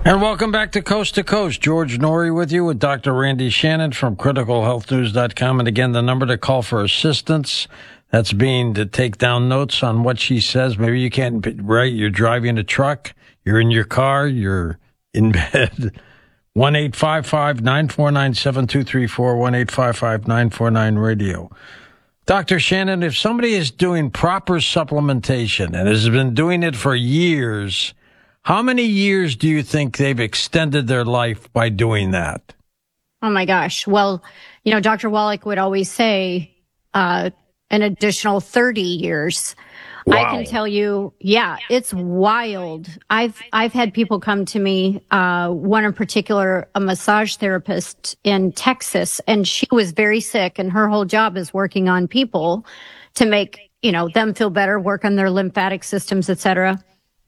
And welcome back to Coast. George Norrie with you with Dr. Randy Shannon from criticalhealthnews.com. And again, the number to call for assistance, that's being to take down notes on what she says. Maybe you can't write. You're driving a truck. You're in your car. You're in bed. 1-855-949-7234, 1-855-949-RADIO. Dr. Shannon, if somebody is doing proper supplementation and has been doing it for years, how many years do you think they've extended their life by doing that? Oh, my gosh. Well, Dr. Wallach would always say an additional 30 years. Wow. I can tell you, it's wild. I've had people come to me, one in particular, a massage therapist in Texas, and she was very sick, and her whole job is working on people to make, them feel better, work on their lymphatic systems, etc.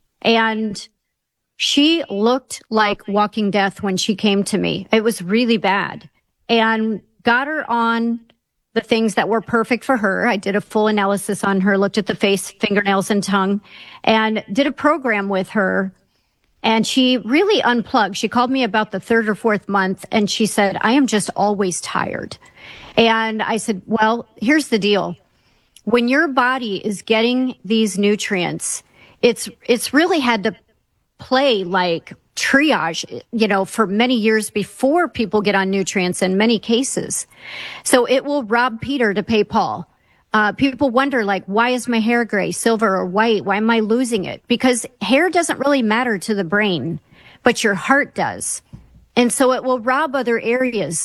And she looked like walking death when she came to me. It was really bad, and got her on the things that were perfect for her. I did a full analysis on her, looked at the face, fingernails, and tongue, and did a program with her. And she really unplugged. She called me about the third or fourth month, and she said, I am just always tired. And I said, well, here's the deal. When your body is getting these nutrients, it's really had to play like triage, for many years before people get on nutrients in many cases. So it will rob Peter to pay Paul. People wonder, why is my hair gray, silver, or white? Why am I losing it? Because hair doesn't really matter to the brain, but your heart does. And so it will rob other areas.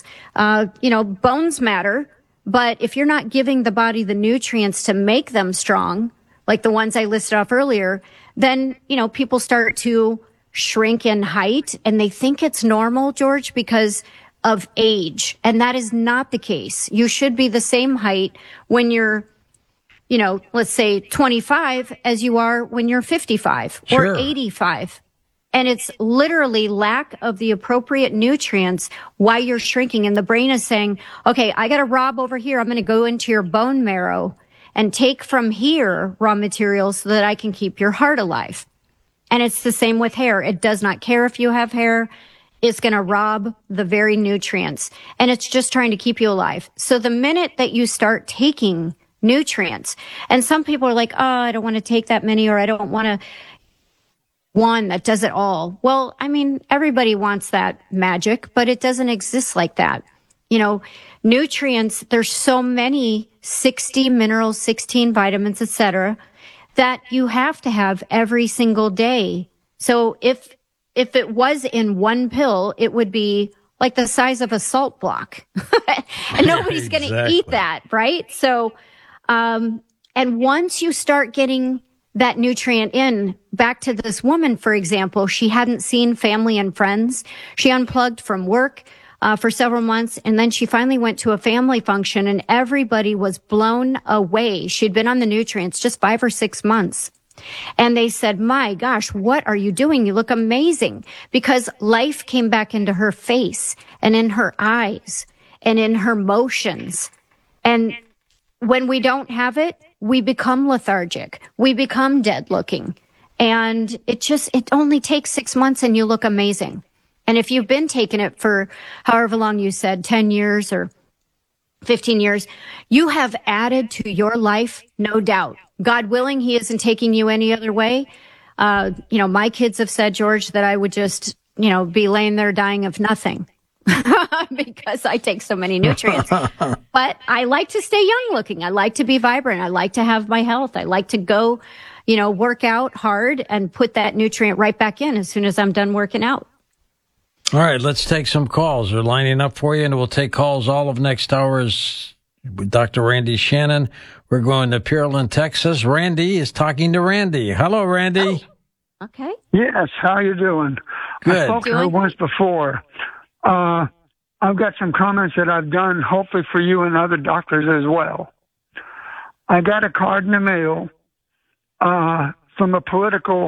Bones matter, but if you're not giving the body the nutrients to make them strong, like the ones I listed off earlier, then, people start to shrink in height, and they think it's normal, George, because of age. And that is not the case. You should be the same height when you're, let's say 25 as you are when you're 55 Sure. or 85. And it's literally lack of the appropriate nutrients why you're shrinking. And the brain is saying, okay, I got to rob over here. I'm going to go into your bone marrow and take from here raw materials so that I can keep your heart alive. And it's the same with hair. It does not care if you have hair. It's going to rob the very nutrients. And it's just trying to keep you alive. So the minute that you start taking nutrients, and some people are like, oh, I don't want to take that many, or I don't want to one that does it all. Well, everybody wants that magic, but it doesn't exist like that. Nutrients, there's so many 60 minerals, 16 vitamins, etc., that you have to have every single day. So if it was in one pill, it would be like the size of a salt block. And nobody's going to eat that, right? So, and once you start getting that nutrient in, back to this woman, for example, she hadn't seen family and friends. She unplugged from work for several months, and then she finally went to a family function, and everybody was blown away. She'd been on the nutrients just 5 or 6 months. And they said, my gosh, what are you doing? You look amazing. Because life came back into her face and in her eyes and in her motions. And when we don't have it, we become lethargic. We become dead looking. And it only takes 6 months and you look amazing. And if you've been taking it for however long you said, 10 years or 15 years, you have added to your life, no doubt. God willing, he isn't taking you any other way. My kids have said, George, that I would just, be laying there dying of nothing because I take so many nutrients. But I like to stay young looking. I like to be vibrant. I like to have my health. I like to go, work out hard and put that nutrient right back in as soon as I'm done working out. All right, let's take some calls. They're lining up for you, and we'll take calls all of next hour's with Dr. Randy Shannon. We're going to Pearland, Texas. Randy is talking to Randy. Hello, Randy. Oh, okay. Yes, how you doing? Good. I spoke to her once before. I've got some comments that I've done, hopefully for you and other doctors as well. I got a card in the mail from a political,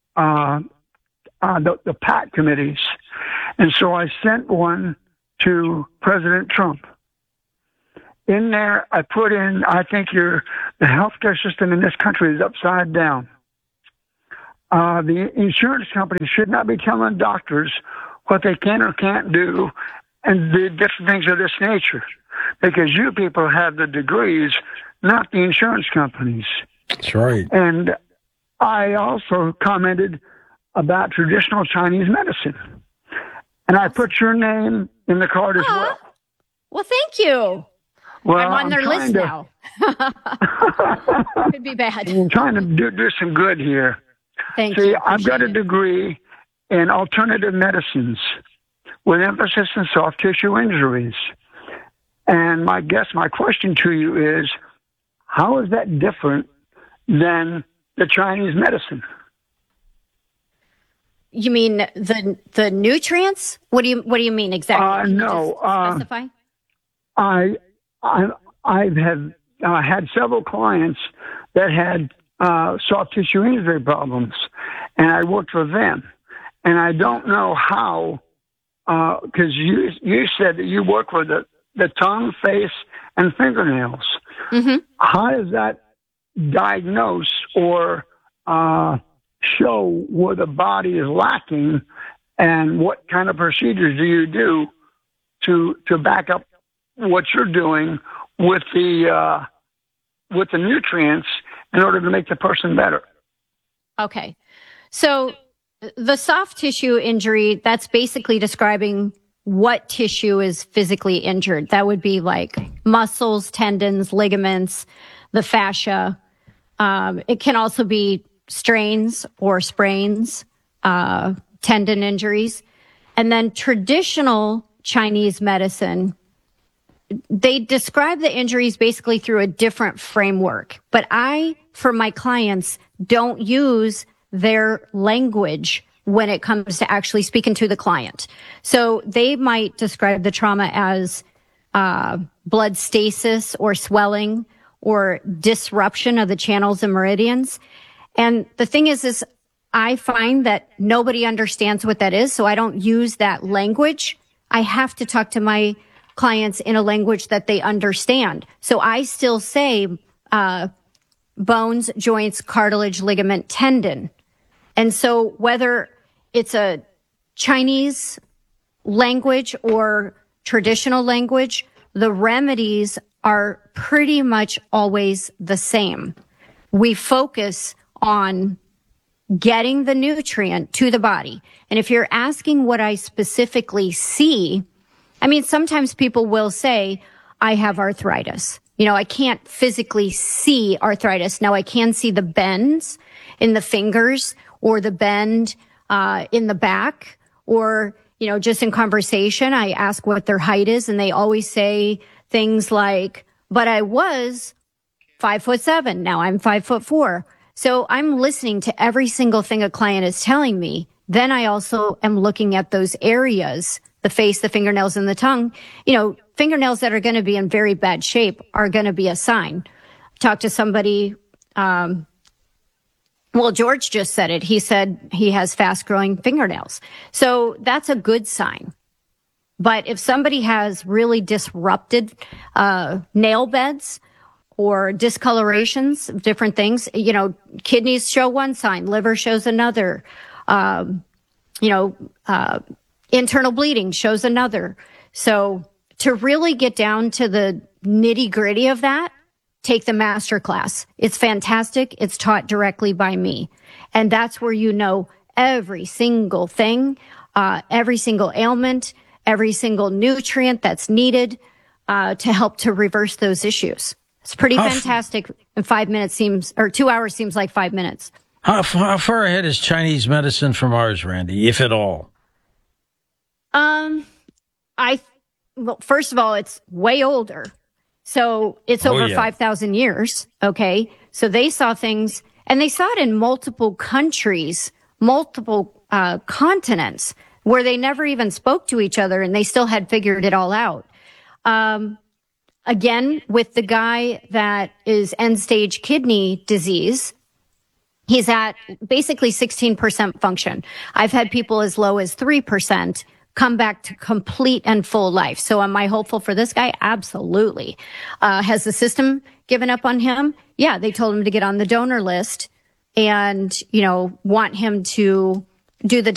the PAC committees. And so I sent one to President Trump. In there, I put in, I think the healthcare system in this country is upside down. The insurance companies should not be telling doctors what they can or can't do and the different things of this nature, because you people have the degrees, not the insurance companies. That's right. And I also commented about traditional Chinese medicine. And I put your name in the card as well. Well, thank you. Well, I'm on their list now. Could be bad. I'm trying to do some good here. Thank See, you. I've got a Appreciate it. degree in alternative medicines with emphasis in soft tissue injuries. And my question to you is, how is that different than the Chinese medicine? You mean the nutrients? What do you mean exactly? Can you No. just specify? I've had several clients that had soft tissue injury problems, and I worked with them. And I don't know how, because you said that you work with the tongue, face, and fingernails. Mm-hmm. How does that diagnose or show where the body is lacking, and what kind of procedures do you do to back up what you're doing with the nutrients in order to make the person better? Okay. So the soft tissue injury, that's basically describing what tissue is physically injured. That would be like muscles, tendons, ligaments, the fascia. It can also be strains or sprains, tendon injuries. And then traditional Chinese medicine, they describe the injuries basically through a different framework. But I, for my clients, don't use their language when it comes to actually speaking to the client. So they might describe the trauma as blood stasis or swelling or disruption of the channels and meridians. And the thing is I find that nobody understands what that is, so I don't use that language. I have to talk to my clients in a language that they understand. So I still say bones, joints, cartilage, ligament, tendon. And so whether it's a Chinese language or traditional language, the remedies are pretty much always the same. We focus on getting the nutrient to the body. And if you're asking what I specifically see, I mean, sometimes people will say, I have arthritis. You know, I can't physically see arthritis. Now I can see the bends in the fingers or the bend in the back, or, you know, just in conversation, I ask what their height is, and they always say things like, but I was 5'7", now I'm 5'4". So I'm listening to every single thing a client is telling me. Then I also am looking at those areas, the face, the fingernails, and the tongue. You know, fingernails that are going to be in very bad shape are going to be a sign. Talk to somebody, well, George just said it. He said he has fast-growing fingernails. So that's a good sign. But if somebody has really disrupted nail beds or discolorations of different things, you know, kidneys show one sign, liver shows another, internal bleeding shows another. So to really get down to the nitty-gritty of that, take the master class. It's fantastic. It's taught directly by me. And that's where you know every single thing, every single ailment, every single nutrient that's needed to help to reverse those issues. It's pretty fantastic. And 2 hours seems like 5 minutes. How far ahead is Chinese medicine from ours, Randy, if at all? Well, first of all, it's way older. So it's over 5,000 years. Okay. So they saw things, and they saw it in multiple countries, multiple continents, where they never even spoke to each other, and they still had figured it all out. Again, with the guy that is end-stage kidney disease, he's at basically 16% function. I've had people as low as 3% come back to complete and full life. So am I hopeful for this guy? Absolutely. Has the system given up on him? Yeah, they told him to get on the donor list and, want him to do the